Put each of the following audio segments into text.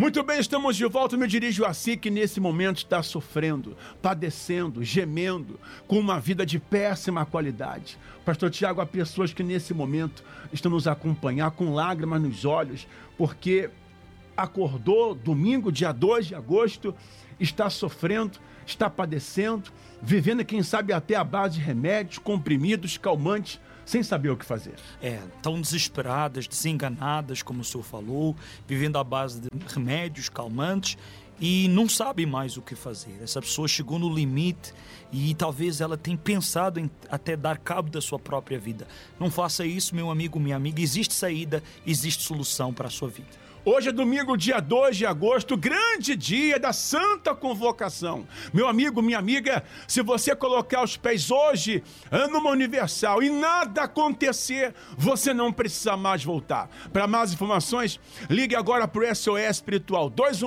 Muito bem, estamos de volta. Eu me dirijo a si que nesse momento está sofrendo, padecendo, gemendo, com uma vida de péssima qualidade. Pastor Tiago, há pessoas que nesse momento estão nos acompanhando com lágrimas nos olhos, porque acordou domingo, dia 2 de agosto, está sofrendo, está padecendo, vivendo, quem sabe, até a base de remédios, comprimidos, calmantes, sem saber o que fazer. Tão desesperadas, desenganadas, como o senhor falou, vivendo à base de remédios, calmantes, e não sabe mais o que fazer. Essa pessoa chegou no limite e talvez ela tenha pensado em até dar cabo da sua própria vida. Não faça isso, meu amigo, minha amiga. Existe saída, existe solução para a sua vida. Hoje é domingo, dia 2 de agosto, grande dia da Santa Convocação. Meu amigo, minha amiga, se você colocar os pés hoje numa Universal e nada acontecer, você não precisa mais voltar. Para mais informações, ligue agora para o SOS Espiritual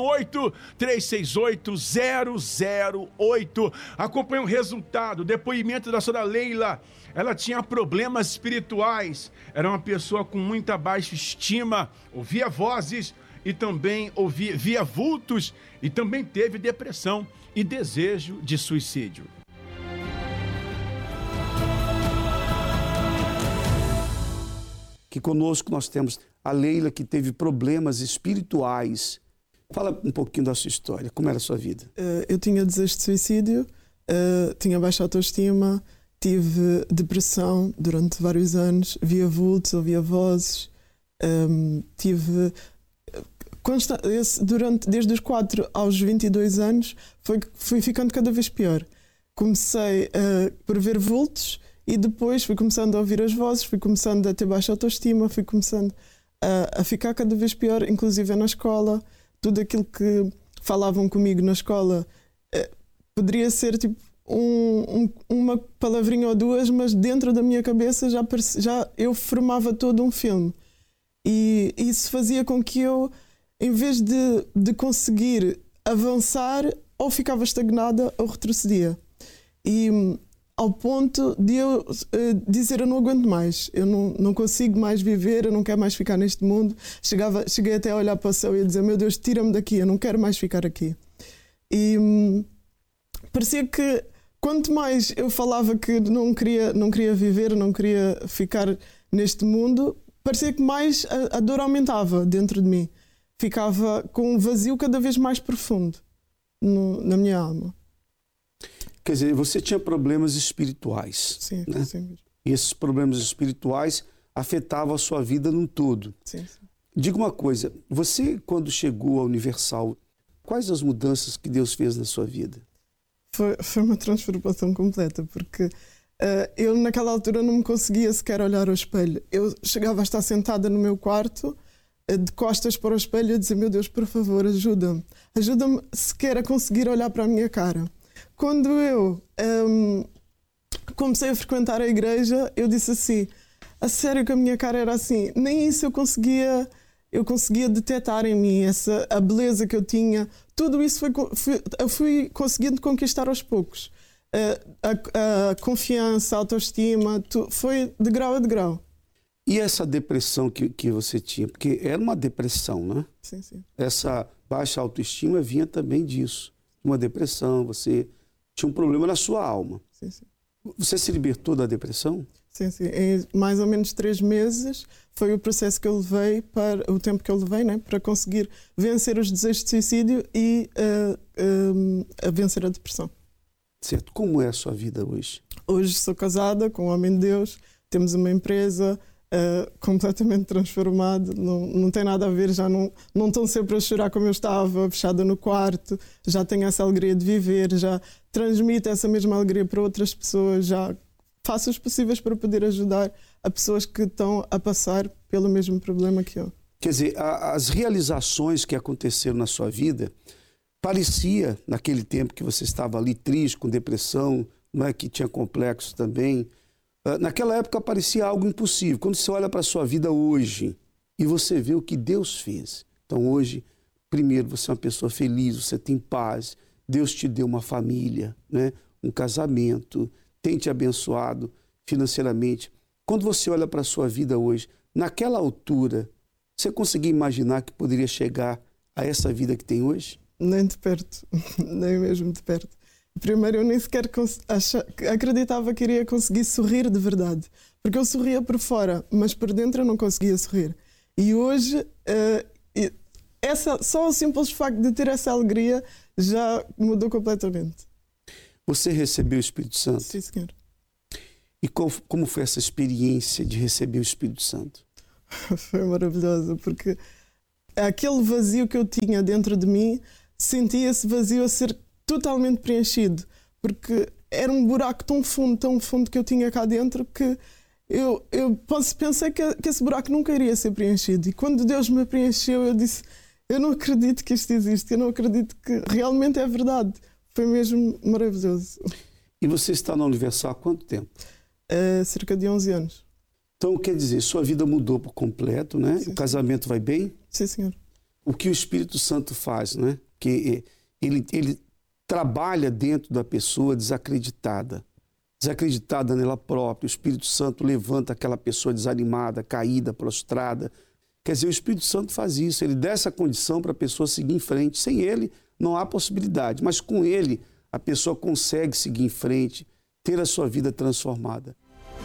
218-368-008. Acompanhe o resultado, o depoimento da senhora Leila. Ela tinha problemas espirituais, era uma pessoa com muita baixa estima, ouvia vozes e também via vultos e também teve depressão e desejo de suicídio. Que conosco nós temos a Leila, que teve problemas espirituais. Fala um pouquinho da sua história, como era a sua vida? Eu tinha desejo de suicídio, tinha baixa autoestima, tive depressão durante vários anos, via vultos, ouvia vozes, desde os 4 aos 22 anos, fui ficando cada vez pior. Comecei por ver vultos e depois fui começando a ouvir as vozes, fui começando a ter baixa autoestima, fui começando a ficar cada vez pior, inclusive na escola. Tudo aquilo que falavam comigo na escola poderia ser tipo uma palavrinha ou duas, mas dentro da minha cabeça já eu formava todo um filme. E isso fazia com que eu, em vez de conseguir avançar, ou ficava estagnada ou retrocedia. E ao ponto de eu dizer: eu não aguento mais, eu não consigo mais viver, eu não quero mais ficar neste mundo. Cheguei até a olhar para o céu e a dizer: meu Deus, tira-me daqui, eu não quero mais ficar aqui. E parecia que quanto mais eu falava que não queria viver, não queria ficar neste mundo, parecia que mais a dor aumentava dentro de mim. Ficava com um vazio cada vez mais profundo na minha alma. Quer dizer, você tinha problemas espirituais. Sim, né? Sim. E esses problemas espirituais afetavam a sua vida num todo. Sim. Diga uma coisa, você quando chegou à Universal, quais as mudanças que Deus fez na sua vida? Foi uma transformação completa, porque eu naquela altura não me conseguia sequer olhar ao espelho. Eu chegava a estar sentada no meu quarto, de costas para o espelho, e a dizer: meu Deus, por favor, ajuda-me. Ajuda-me sequer a conseguir olhar para a minha cara. Quando eu comecei a frequentar a igreja, eu disse assim: a sério que a minha cara era assim? Nem isso eu conseguia detectar em mim, a beleza que eu tinha. Tudo isso eu fui conseguindo conquistar aos poucos. A confiança, a autoestima, foi de grau a de grau. E essa depressão que você tinha? Porque era uma depressão, né? Sim. Essa baixa autoestima vinha também disso. Uma depressão, você tinha um problema na sua alma. Sim. Você se libertou da depressão? Sim. Em mais ou menos 3 meses foi o processo que eu levei, o tempo que eu levei, né, para conseguir vencer os desejos de suicídio e a vencer a depressão. Certo. Como é a sua vida hoje? Hoje sou casada com um homem de Deus, temos uma empresa completamente transformada, não tem nada a ver, já não estou sempre a chorar como eu estava, fechada no quarto, já tenho essa alegria de viver, já transmito essa mesma alegria para outras pessoas, já faço os possíveis para poder ajudar a pessoas que estão a passar pelo mesmo problema que eu. Quer dizer, as realizações que aconteceram na sua vida, parecia, naquele tempo que você estava ali triste, com depressão, não é, que tinha complexos também, naquela época parecia algo impossível. Quando você olha para a sua vida hoje e você vê o que Deus fez. Então hoje, primeiro, você é uma pessoa feliz, você tem paz, Deus te deu uma família, né? Um casamento, tem te abençoado financeiramente. Quando você olha para a sua vida hoje, naquela altura, você conseguia imaginar que poderia chegar a essa vida que tem hoje? Nem de perto, nem mesmo de perto. Primeiro, eu nem sequer acreditava que iria conseguir sorrir de verdade. Porque eu sorria por fora, mas por dentro eu não conseguia sorrir. E hoje, só o simples facto de ter essa alegria já mudou completamente. Você recebeu o Espírito Santo? Sim, senhor. E como foi essa experiência de receber o Espírito Santo? Foi maravilhoso, porque aquele vazio que eu tinha dentro de mim, senti esse vazio a ser totalmente preenchido, porque era um buraco tão fundo que eu tinha cá dentro que eu pensei que esse buraco nunca iria ser preenchido. E quando Deus me preencheu, eu disse, eu não acredito que isto existe, eu não acredito que realmente é verdade. Foi mesmo maravilhoso. E você está na Universal há quanto tempo? Cerca de 11 anos. Então, quer dizer, sua vida mudou por completo, né? Sim, o casamento vai bem? Sim, senhor. O que o Espírito Santo faz, né? Que ele trabalha dentro da pessoa desacreditada nela própria. O Espírito Santo levanta aquela pessoa desanimada, caída, prostrada. Quer dizer, o Espírito Santo faz isso, ele dá essa condição para a pessoa seguir em frente. Sem ele, não há possibilidade, mas com ele, a pessoa consegue seguir em frente, ter a sua vida transformada.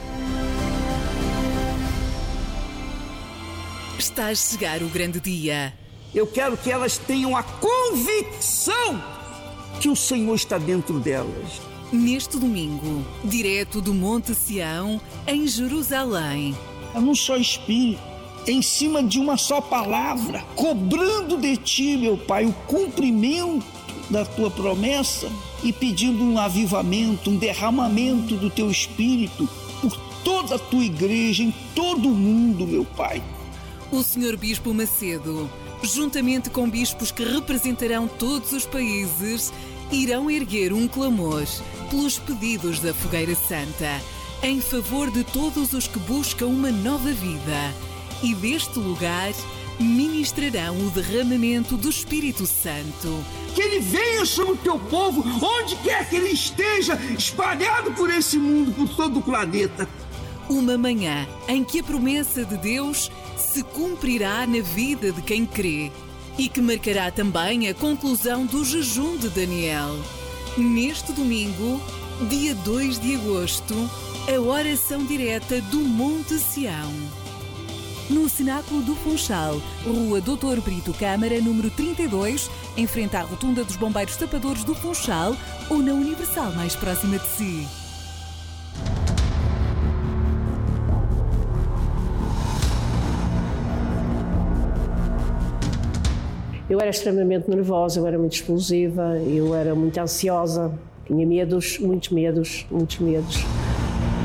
Está a chegar o grande dia. Eu quero que elas tenham a convicção que o Senhor está dentro delas. Neste domingo, direto do Monte Sião, em Jerusalém. É um só espírito, em cima de uma só palavra, cobrando de ti, meu Pai, o cumprimento da tua promessa e pedindo um avivamento, um derramamento do teu espírito por toda a tua igreja, em todo o mundo, meu Pai. O Sr. Bispo Macedo, juntamente com bispos que representarão todos os países, irão erguer um clamor pelos pedidos da Fogueira Santa, em favor de todos os que buscam uma nova vida. E deste lugar ministrarão o derramamento do Espírito Santo. Que ele venha sobre o teu povo, onde quer que ele esteja, espalhado por esse mundo, por todo o planeta. Uma manhã em que a promessa de Deus se cumprirá na vida de quem crê e que marcará também a conclusão do jejum de Daniel. Neste domingo, dia 2 de agosto, a oração direta do Monte Sião. No Cenáculo do Funchal, Rua Dr. Brito Câmara, número 32, em frente à Rotunda dos Bombeiros Tapadores do Funchal ou na Universal mais próxima de si. Eu era extremamente nervosa, eu era muito explosiva, eu era muito ansiosa, tinha medos, muitos medos, muitos medos.